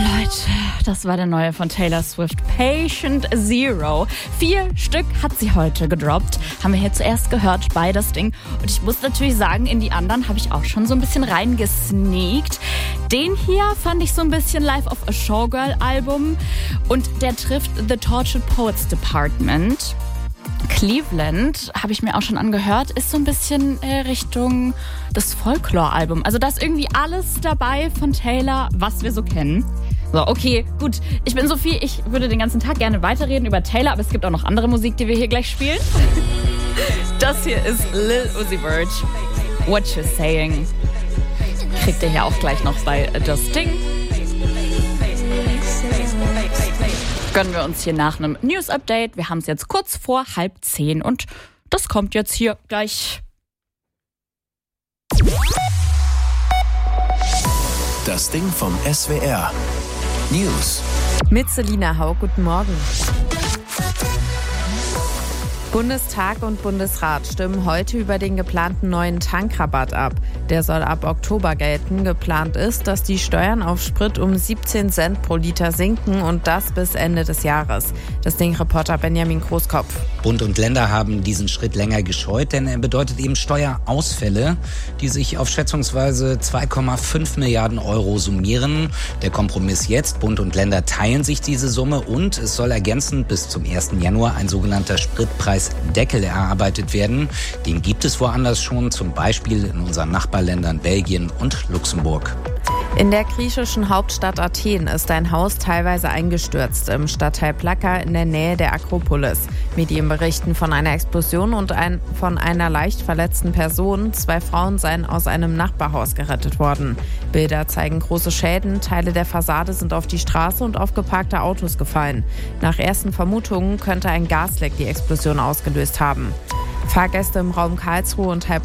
Leute, das war der neue von Taylor Swift, Patient Zero. 4 Stück hat sie heute gedroppt. Haben wir hier zuerst gehört bei das Ding. Und ich muss natürlich sagen, in die anderen habe ich auch schon so ein bisschen reingesneakt. Den hier fand ich so ein bisschen Life of a Showgirl Album. Und der trifft The Tortured Poets Department. Cleveland, habe ich mir auch schon angehört, ist so ein bisschen Richtung das Folklore-Album. Also da ist irgendwie alles dabei von Taylor, was wir so kennen. So, okay, gut. Ich bin Sophie, ich würde den ganzen Tag gerne weiterreden über Taylor, aber es gibt auch noch andere Musik, die wir hier gleich spielen. Das hier ist Lil Uzi Vert, What You Saying. Kriegt ihr hier auch gleich noch bei Das Ding. Gönnen wir uns hier nach einem News-Update. Wir haben es jetzt kurz vor 9:30 und das kommt jetzt hier gleich. Das Ding vom SWR. News. Mit Selina Hau, guten Morgen. Bundestag und Bundesrat stimmen heute über den geplanten neuen Tankrabatt ab. Der soll ab Oktober gelten. Geplant ist, dass die Steuern auf Sprit um 17 Cent pro Liter sinken und das bis Ende des Jahres. Das Ding-Reporter Benjamin Großkopf. Bund und Länder haben diesen Schritt länger gescheut, denn er bedeutet eben Steuerausfälle, die sich auf schätzungsweise 2,5 Milliarden Euro summieren. Der Kompromiss jetzt, Bund und Länder teilen sich diese Summe und es soll ergänzend bis zum 1. Januar ein sogenannter Spritpreisdeckel erarbeitet werden. Den gibt es woanders schon, zum Beispiel in unseren Nachbarländern Belgien und Luxemburg. In der griechischen Hauptstadt Athen ist ein Haus teilweise eingestürzt im Stadtteil Plaka in der Nähe der Akropolis. Medien berichten von einer Explosion und von einer leicht verletzten Person. 2 Frauen seien aus einem Nachbarhaus gerettet worden. Bilder zeigen große Schäden, Teile der Fassade sind auf die Straße und auf geparkte Autos gefallen. Nach ersten Vermutungen könnte ein Gasleck die Explosion ausgelöst haben. Fahrgäste im Raum Karlsruhe und